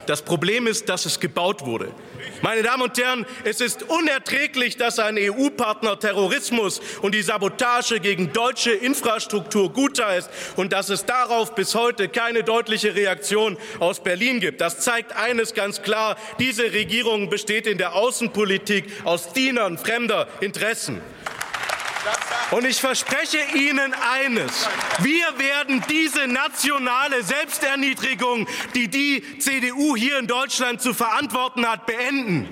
Das Problem ist, dass es gebaut wurde. Meine Damen und Herren, es ist unerträglich, dass ein EU-Partner Terrorismus und die Sabotage gegen deutsche Infrastruktur gutheißt und dass es darauf bis heute keine deutliche Reaktion aus Berlin gibt. Das zeigt eines ganz klar: Diese Regierung besteht in der Außenpolitik aus Dienern fremder Interessen. Und ich verspreche Ihnen eines: Wir werden diese nationale Selbsterniedrigung, die die CDU hier in Deutschland zu verantworten hat, beenden.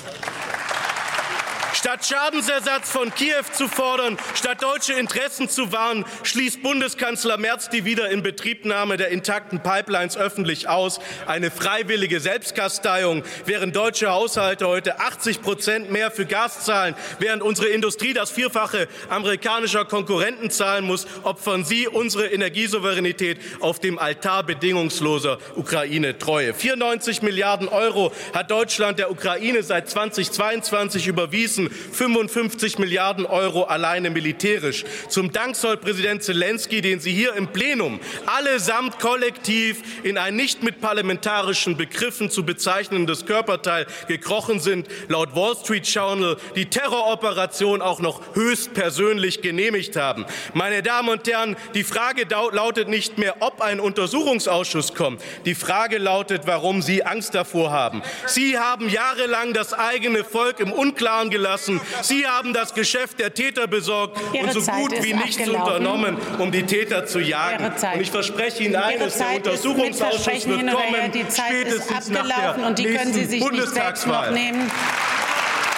Statt Schadensersatz von Kiew zu fordern, statt deutsche Interessen zu wahren, schließt Bundeskanzler Merz die Wiederinbetriebnahme der intakten Pipelines öffentlich aus. Eine freiwillige Selbstkasteiung, während deutsche Haushalte heute 80% mehr für Gas zahlen, während unsere Industrie das Vierfache amerikanischer Konkurrenten zahlen muss, opfern Sie unsere Energiesouveränität auf dem Altar bedingungsloser Ukraine-Treue. 94 Milliarden € hat Deutschland der Ukraine seit 2022 überwiesen. 55 Milliarden € alleine militärisch. Zum Dank soll Präsident Zelensky, den Sie hier im Plenum allesamt kollektiv in ein nicht mit parlamentarischen Begriffen zu bezeichnendes Körperteil gekrochen sind, laut Wall Street Journal die Terroroperation auch noch höchstpersönlich genehmigt haben. Meine Damen und Herren, die Frage lautet nicht mehr, ob ein Untersuchungsausschuss kommt. Die Frage lautet, warum Sie Angst davor haben. Sie haben jahrelang das eigene Volk im Unklaren gelassen. Sie haben das Geschäft der Täter besorgt und so gut wie nichts unternommen, um die Täter zu jagen. Und ich verspreche Ihnen eines: Der Untersuchungsausschuss wird kommen, spätestens nach der nächsten Bundestagswahl.